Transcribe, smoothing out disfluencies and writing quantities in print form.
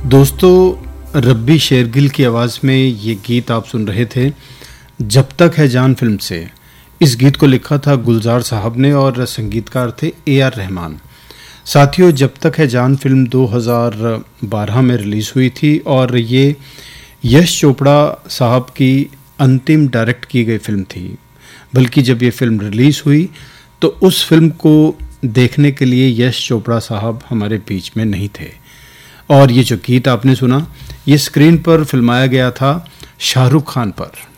दोस्तों, रब्बी शेरगिल की आवाज़ में ये गीत आप सुन रहे थे जब तक है जान फिल्म से। इस गीत को लिखा था गुलजार साहब ने और संगीतकार थे AR रहमान। साथियों, जब तक है जान फिल्म 2012 में रिलीज़ हुई थी और ये यश चोपड़ा साहब की अंतिम डायरेक्ट की गई फिल्म थी। बल्कि जब ये फिल्म रिलीज़ हुई तो उस फिल्म को देखने के लिए यश चोपड़ा साहब हमारे बीच में नहीं थे। और ये जो गीत आपने सुना, ये स्क्रीन पर फिल्माया गया था शाहरुख खान पर।